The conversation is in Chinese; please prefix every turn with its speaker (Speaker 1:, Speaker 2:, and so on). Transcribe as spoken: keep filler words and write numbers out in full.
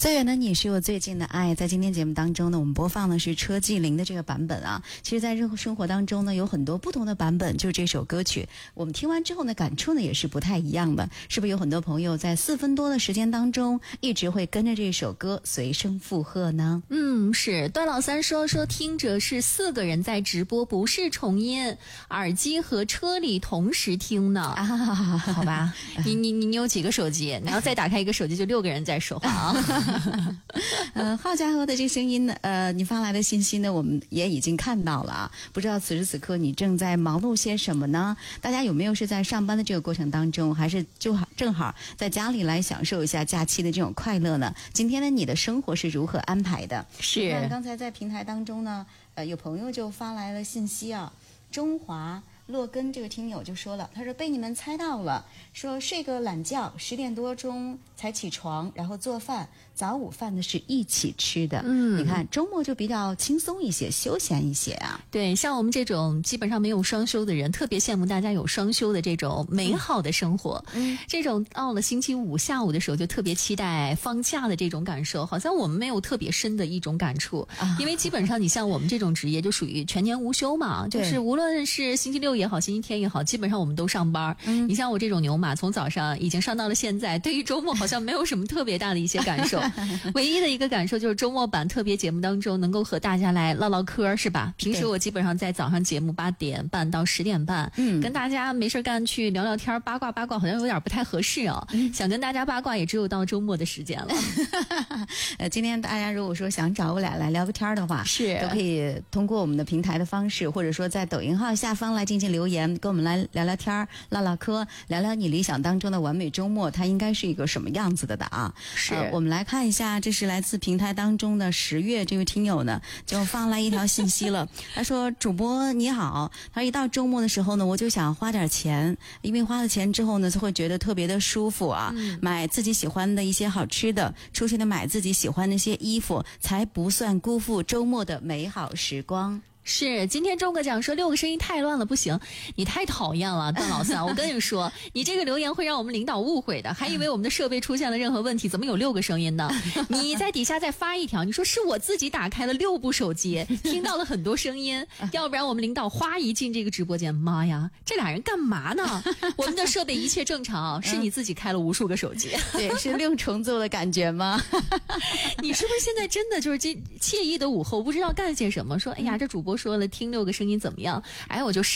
Speaker 1: 最远的你是我最近的爱。在今天节目当中呢，我们播放的是车继麟的这个版本啊。其实在生生活当中呢，有很多不同的版本，就是这首歌曲我们听完之后呢，感触呢也是不太一样的。是不是有很多朋友在四分多的时间当中一直会跟着这首歌随声附和呢？
Speaker 2: 嗯，是段老三说说听着是四个人在直播，不是重音，耳机和车里同时听呢。
Speaker 1: 啊，
Speaker 2: 好吧，你你你你有几个手机？你要再打开一个手机，就六个人在说话啊。
Speaker 1: 呃，好家伙的这声音呢，呃，你发来的信息呢，我们也已经看到了啊。不知道此时此刻你正在忙碌些什么呢？大家有没有是在上班的这个过程当中，还是就好正好在家里来享受一下假期的这种快乐呢？今天呢，你的生活是如何安排的？
Speaker 2: 是，
Speaker 1: 看刚才在平台当中呢，呃，有朋友就发来了信息啊，中华洛根这个听友就说了，他说被你们猜到了，说睡个懒觉，十点多钟才起床，然后做饭，早午饭呢是一起吃的。嗯，你看周末就比较轻松一些，休闲一些啊。
Speaker 2: 对，像我们这种基本上没有双休的人，特别羡慕大家有双休的这种美好的生活。嗯，这种到了星期五下午的时候，就特别期待放假的这种感受，好像我们没有特别深的一种感触，啊、因为基本上你像我们这种职业就属于全年无休嘛，就是无论是星期六也好，星期天也好，基本上我们都上班。嗯，你像我这种牛马，从早上已经上到了现在，对于周末好像没有什么特别大的一些感受。唯一的一个感受就是周末版特别节目当中能够和大家来唠唠嗑，是吧？平时我基本上在早上节目八点半到十点半，嗯，跟大家没事干去聊聊天，八卦八卦好像有点不太合适哦。嗯、想跟大家八卦也只有到周末的时间了。
Speaker 1: 呃，今天大家如果说想找我俩来聊个天的话，
Speaker 2: 是
Speaker 1: 都可以通过我们的平台的方式，或者说在抖音号下方来进行留言，跟我们来聊聊天、唠唠嗑，聊聊你理想当中的完美周末，它应该是一个什么样子的的啊？
Speaker 2: 是、
Speaker 1: 呃，我们来看一下，这是来自平台当中的十月这位听友呢，就发来一条信息了。他说：“主播你好，他一到周末的时候呢，我就想花点钱，因为花了钱之后呢，就会觉得特别的舒服啊，嗯、买自己喜欢的一些好吃的，出去的买自己喜欢的一些衣服，才不算辜负周末的美好时光。”
Speaker 2: 是，今天周哥讲说六个声音太乱了，不行，你太讨厌了，段老三。我跟你说，你这个留言会让我们领导误会的，还以为我们的设备出现了任何问题，怎么有六个声音呢？你在底下再发一条，你说是我自己打开了六部手机，听到了很多声音，要不然我们领导哗一进这个直播间，妈呀，这俩人干嘛呢？我们的设备一切正常，是你自己开了无数个手机。
Speaker 1: 对，是六重奏的感觉吗？
Speaker 2: 你是不是现在真的就是这惬意的午后不知道干些什么？说，哎呀，这主播说了听六个声音怎么样？哎，我就试